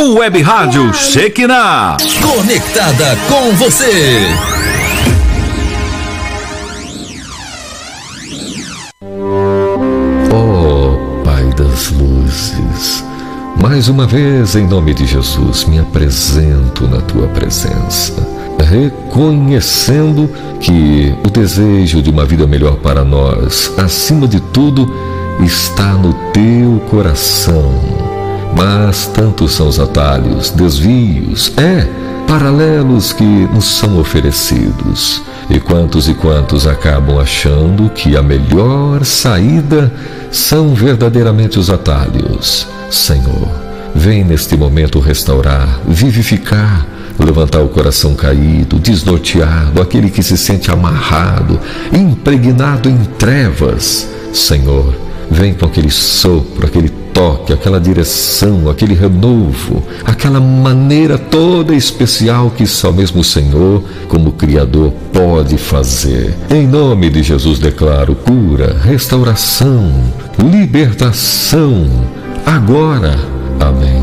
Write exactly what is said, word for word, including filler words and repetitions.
Web Rádio Shekinah. Conectada com você. Oh, Pai das luzes, mais uma vez, em nome de Jesus, me apresento na tua presença, reconhecendo que o desejo de uma vida melhor para nós, acima de tudo, está no teu coração. Mas tantos são os atalhos, desvios, é, paralelos que nos são oferecidos. E quantos e quantos acabam achando que a melhor saída são verdadeiramente os atalhos. Senhor, vem neste momento restaurar, vivificar, levantar o coração caído, desnorteado, aquele que se sente amarrado, impregnado em trevas. Senhor, vem com aquele sopro, aquele toque, aquela direção, aquele renovo, aquela maneira toda especial que só mesmo o Senhor, como Criador, pode fazer. Em nome de Jesus declaro cura, restauração, libertação, agora. Amém.